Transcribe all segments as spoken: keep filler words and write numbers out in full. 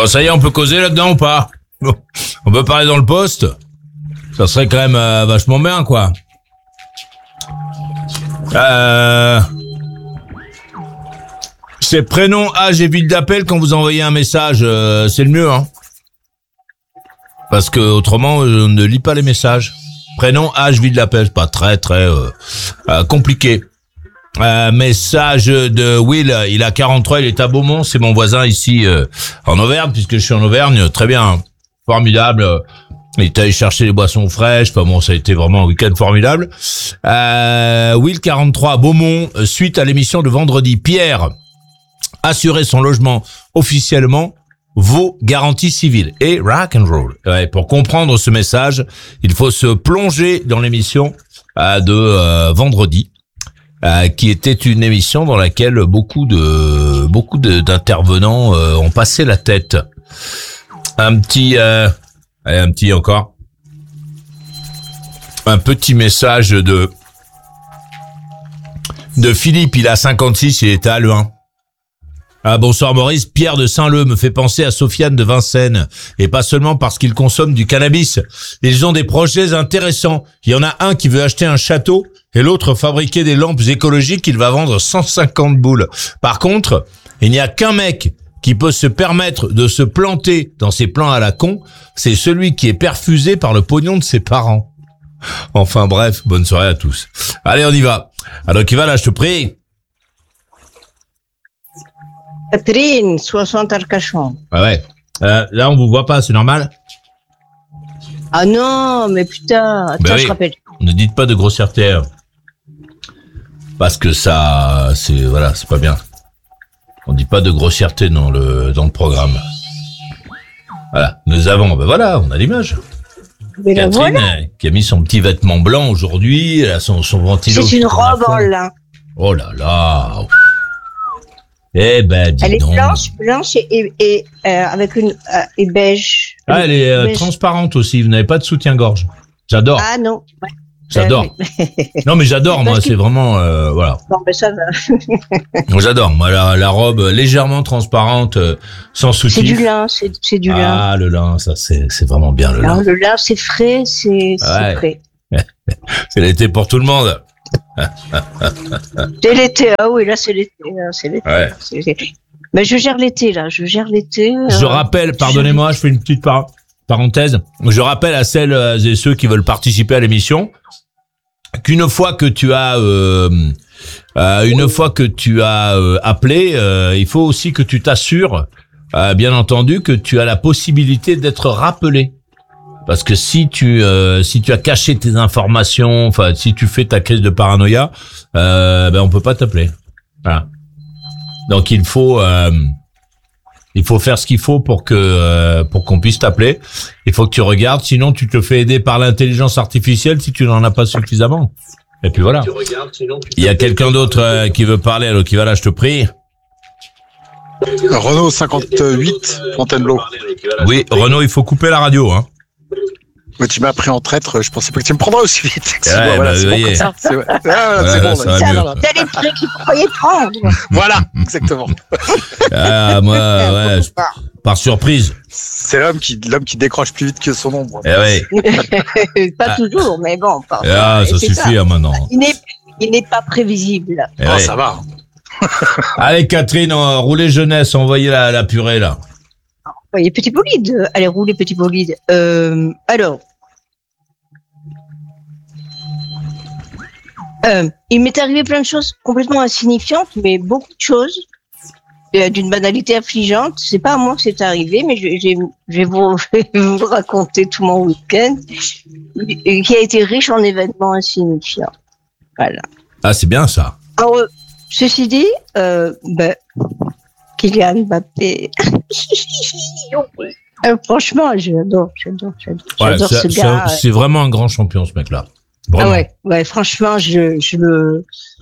Bon, ça y est, on peut causer là-dedans ou pas? On peut parler dans le poste? Ça serait quand même euh, vachement bien, quoi. Euh... C'est prénom, âge et ville d'appel quand vous envoyez un message, euh, c'est le mieux, hein. Parce que autrement, je ne lis pas les messages. Prénom, âge, ville d'appel, c'est pas très très euh, euh, compliqué. Euh, message de Will, il a quarante-trois, il est à Beaumont, c'est mon voisin ici euh, en Auvergne, puisque je suis en Auvergne, très bien, formidable. Il est allé chercher les boissons fraîches, enfin bon, ça a été vraiment un week-end formidable. Euh, Will, quarante-trois, Beaumont, suite à l'émission de vendredi. Pierre, assurer son logement officiellement vaut garantie civile et rock and roll. Ouais, pour comprendre ce message, il faut se plonger dans l'émission euh, de euh, vendredi. Euh, qui était une émission dans laquelle beaucoup de beaucoup de, d'intervenants euh, ont passé la tête. Un petit, euh, allez, un petit encore, un petit message de de Philippe. Il a cinquante-six, il est à Halluin. Ah, bonsoir Maurice, Pierre de Saint-Leu me fait penser à Sofiane de Vincennes, et pas seulement parce qu'il consomme du cannabis. Ils ont des projets intéressants. Il y en a un qui veut acheter un château, et l'autre fabriquer des lampes écologiques qu'il va vendre cent cinquante boules. Par contre, il n'y a qu'un mec qui peut se permettre de se planter dans ses plans à la con, c'est celui qui est perfusé par le pognon de ses parents. Enfin bref, bonne soirée à tous. Allez, on y va. Alors qui va là, je te prie. Catherine, soixante Arcachon. Ah ouais. Euh, là, on vous voit pas, c'est normal? Ah non, mais putain, attends, ben oui. Je rappelle. Ne dites pas de grossièreté. Parce que ça, c'est, voilà, c'est pas bien. On dit pas de grossièreté dans le, dans le programme. Voilà. Nous avons, ben voilà, on a l'image. Mais Catherine, voilà. qui a mis son petit vêtement blanc aujourd'hui, elle a son, son ventilo. C'est une robe en lin. Oh là là. Eh ben, dis Elle est donc. blanche, blanche et, et, et euh, avec une euh, et beige. Ah, elle est euh, beige. transparente aussi. Vous n'avez pas de soutien-gorge. J'adore. Ah non. Ouais. J'adore. Euh, oui. Non, mais j'adore, Parce moi. qu'il- C'est vraiment, euh, voilà. Bon, ben ça va. Moi, j'adore. Moi, la, la robe légèrement transparente, euh, sans soutif. C'est du lin, c'est, c'est du lin. Ah, le lin, ça, c'est, c'est vraiment bien, le Non, lin. le lin, c'est frais, c'est, c'est Ouais. frais. C'est l'été pour tout le monde. C'est l'été, ah oui, là, c'est l'été. Là, c'est l'été. Ouais. C'est l'été. Mais je gère l'été, là, je gère l'été. Je euh, rappelle, pardonnez-moi, je fais une petite par- parenthèse. Je rappelle à celles et ceux qui veulent participer à l'émission qu'une fois que tu as, euh, euh, une fois que tu as euh, appelé, euh, il faut aussi que tu t'assures, euh, bien entendu, que tu as la possibilité d'être rappelé. Parce que si tu euh, si tu as caché tes informations, enfin si tu fais ta crise de paranoïa, euh, ben on peut pas t'appeler. Voilà. Donc il faut euh, il faut faire ce qu'il faut pour que euh, pour qu'on puisse t'appeler. Il faut que tu regardes, sinon tu te fais aider par l'intelligence artificielle si tu n'en as pas suffisamment. Et puis voilà. Il y a quelqu'un d'autre euh, qui veut parler, alors qui va là, je te prie. Renault cinquante-huit, Fontainebleau. Oui, Renaud, il faut couper la radio, hein. Mais tu m'as pris en traître, je pensais pas que tu me prendrais aussi vite. C'est Ouais, bon, voilà, bah, c'est bon voyez. comme ça. C'est, ouais. Ah, voilà, Ouais, c'est là, bon, ça là. va Ça, mieux. voilà. C'est les trucs qu'il croyait prendre. Voilà, exactement. Ah, moi, ouais, je- par surprise. C'est l'homme qui, l'homme qui décroche plus vite que son ombre. Eh ouais. Pas Ah. toujours, mais bon. Enfin, Ah, ça c'est suffit, hein, maintenant. Il n'est, il n'est pas prévisible. Eh Oh, ouais. ça va. Allez, Catherine, euh, roulez jeunesse, envoyez la, la purée, là. Voyez, petit bolide. Allez, roulez, petit bolide. Euh, alors. Euh, il m'est arrivé plein de choses complètement insignifiantes, mais beaucoup de choses euh, d'une banalité affligeante. C'est pas à moi que c'est arrivé, mais je, j'ai, je vais vous, je vais vous raconter tout mon week-end, euh, qui a été riche en événements insignifiants. Voilà. Ah, c'est bien, ça. Alors, euh, ceci dit, euh, ben, Kylian Mbappé. euh, franchement, j'adore, j'adore, j'adore, Ouais, j'adore c'est, ce c'est- gars. c'est vraiment un grand champion, ce mec-là. Vraiment. Ah ouais, ouais, franchement, je, je le,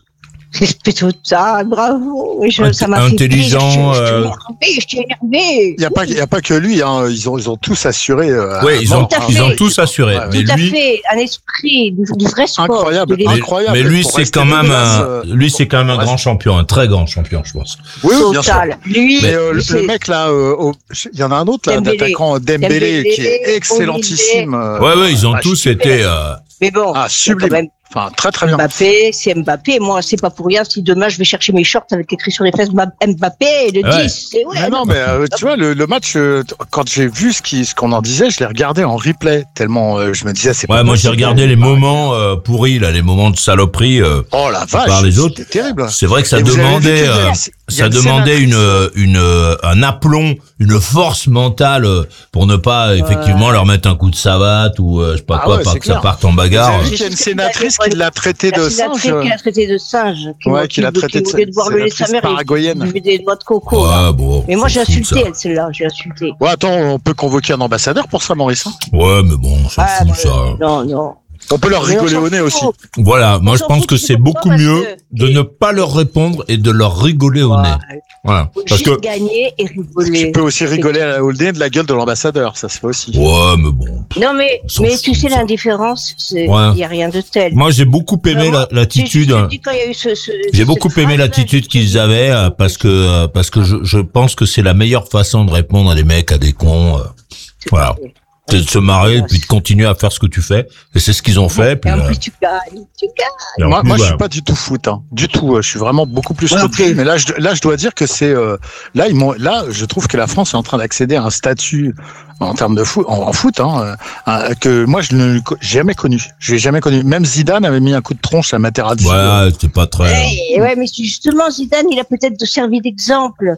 Respect total, bravo. Je, Int- ça m'a fait intelligent, plaisir. euh, Je suis énervé, Il n'y a pas, il y a pas que lui, hein. Ils ont, ils ont tous assuré. Euh, Oui, ils ont, Tout à ils fait. ont tous assuré. Ouais, Mais tout à lui, fait, un esprit du, du vrai sport. Incroyable, de l'esprit incroyable. mais lui, Pour c'est rester quand même dégueulasse, un, euh, lui, c'est quand même un ouais. grand champion, un très grand champion, je pense. Oui, oui, bien sûr. total. Lui, Mais euh, le, c'est- le mec là, euh, au- il y en a un autre là, Dembélé. d'attaquant Dembélé, Dembélé, qui est excellentissime. euh, Ouais, ouais, ils ont ah, tous super. été, euh, mais bon, Ah, c'est sublime. quand même Enfin, très très bien. Mbappé, c'est Mbappé. Moi, c'est pas pour rien si demain je vais chercher mes shorts avec écrit sur les fesses Mba- Mbappé et le Ouais. dix. C'est ouais, Mais non, mais euh, tu vois, le, le match, euh, quand j'ai vu ce qui, ce qu'on en disait, je l'ai regardé en replay, tellement euh, je me disais, c'est pas ouais, moi, j'ai possible. regardé les moments, euh, pourris, là, les moments de saloperie, euh, Oh la vache, par les autres. c'était terrible. c'est vrai que ça Et vous avez demandait, vu que- euh, il y a ça demandait une, sénatrice, une, euh, un aplomb, une force mentale euh, pour ne pas, effectivement, leur mettre un coup de savate ou, euh, je sais pas Ah quoi, ouais, pas c'est que ça clair. parte en Vous bagarre. avez vu qu'il y a une sénatrice qui l'a traité de La singe. sénatrice qui l'a traité de singe. Qui Ouais, m'a- qui l'a qui- traité qui, de au lieu de voir le lait de sa sénatrice mère, il paraguayenne. buvait des noix de coco. là. Ouais, bon. Mais moi, j'ai s'en fout de insulté, ça. elle, celle-là, j'ai insulté. Ouais, attends, on peut convoquer un ambassadeur pour ça, Maurice. hein Ouais, mais bon, on s'en Ah, fout, bah, ça. Non, non. On peut leur Mais on rigoler s'en au nez fout. aussi. Voilà, moi On je s'en pense fout, que tu c'est sais beaucoup pourquoi, parce mieux que- de ne pas leur répondre et de leur rigoler au nez. Ouais. Voilà. Faut Parce juste que, gagner et rigoler. Tu peux aussi rigoler à- au nez de la gueule de l'ambassadeur, ça se fait aussi. ouais, mais bon. Non, mais, On s'en mais fout, tu sais, ça. l'indifférence, il Ouais. n'y a rien de tel. Moi j'ai beaucoup aimé Vraiment, la- l'attitude. Je- je te dis, quand il y a eu ce- ce- J'ai cette beaucoup aimé phrase-là, l'attitude je- qu'ils avaient euh, parce que euh, parce que je, je pense que c'est la meilleure façon de répondre à des mecs, à des cons. euh, Voilà. C'est de se marrer et puis de continuer à faire ce que tu fais. Et c'est ce qu'ils ont fait. Puis, Et en euh, plus, tu gagnes, tu gagnes. et en Moi, plus, moi je voilà. suis pas du tout foot, hein. Du tout. euh, Je suis vraiment beaucoup plus Moi non rugby. plus. Mais là, je, là, je dois dire que c'est euh, là, ils m'ont, là, je trouve que la France est en train d'accéder à un statut en termes de foot, en, en foot, hein, euh, que moi je ne co- j'ai jamais connu. Je l'ai jamais connu. Même Zidane avait mis un coup de tronche à Materazzi. Voilà, c'est pas très. Eh, ouais, mais justement, Zidane, il a peut-être servi d'exemple.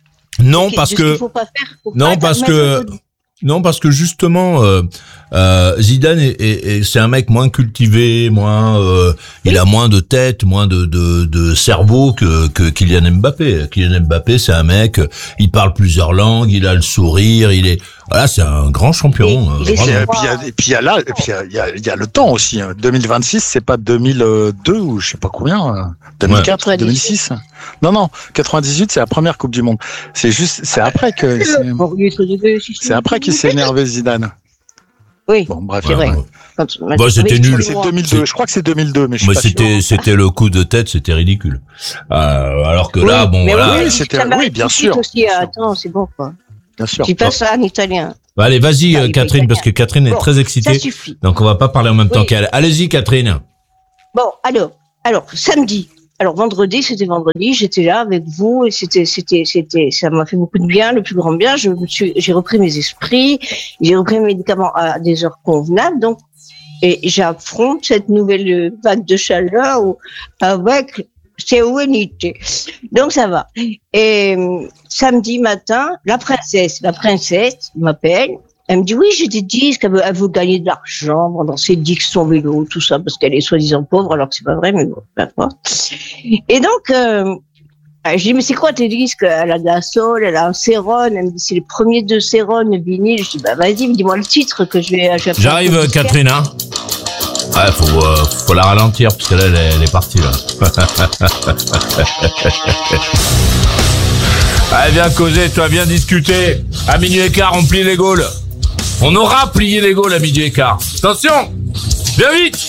Non, de parce ce qu'il que faut pas faire. Faut non, pas parce mettre que un peu de- non, parce que justement, euh, euh, Zidane est, est- est- c'est un mec moins cultivé, moins, euh, il a moins de tête, moins de, de, de cerveau que, que Kylian Mbappé. Kylian Mbappé, c'est un mec, il parle plusieurs langues, il a le sourire, il est, voilà, c'est un grand champion. Et- euh, il est Et puis, vraiment. euh, puis il y a- et puis il y a là, et puis il y a- il y a, il y a le temps aussi. hein. deux mille vingt-six, c'est pas deux mille deux ou je sais pas combien. euh, deux mille quatre, Ouais. deux mille six. Non, non, quatre-vingt-dix-huit, c'est la première Coupe du Monde. C'est juste, c'est après que, c'est, Bon, il est trop dégueu, si c'est après qu'il s'est énervé Zidane. Oui, Bon, bref. c'est vrai. Ouais. Quand- Bah, c'était mais- nul. C'est deux mille deux. Je crois que c'est deux mille deux, mais je suis Mais pas sûr. c'était, c'était le coup de tête, c'était ridicule. Euh, alors que là, Oui, bon, mais voilà. oui, oui, c'était- ça m'arrive oui, bien tout de suite sûr, Aussi, bien sûr. attends, c'est bon, quoi. Bien sûr. Tu passes ça en italien. Bah, allez, vas-y, Ça, euh, il Catherine, peut parce que Catherine est Bon, très Ça excitée. suffit. Donc, on va pas parler en même temps Oui. qu'elle. Allez-y, Catherine. Bon, alors, alors, samedi. Alors, vendredi, c'était vendredi, j'étais là avec vous et c'était, c'était, c'était, ça m'a fait beaucoup de bien, le plus grand bien. Je me suis, j'ai repris mes esprits, j'ai repris mes médicaments à des heures convenables, donc, et j'affronte cette nouvelle vague de chaleur où- avec sérénité. Donc, ça va. Et euh, samedi matin, la princesse, la princesse m'appelle. Elle me dit, oui, j'ai des disques, elle veut, elle veut gagner de l'argent, vendre ses disques, son vélo, tout ça, parce qu'elle est soi-disant pauvre, alors que c'est pas vrai, mais bon, peu importe. Et donc, euh, je dis, mais c'est quoi tes disques? Elle a de la soul, elle a un Céron, elle me dit, c'est les premiers deux Céron vinyle. Je dis, bah, vas-y, dis-moi le titre que je vais, je vais J'arrive, faire. Catherine, hein. Ouais, faut, euh, faut la ralentir, parce que là, elle est, elle est partie, là. Allez, viens causer, toi, viens discuter. À minuit et quart, on plie les Gaules. On aura plié les Gaules à minuit et quart. Attention! Viens vite!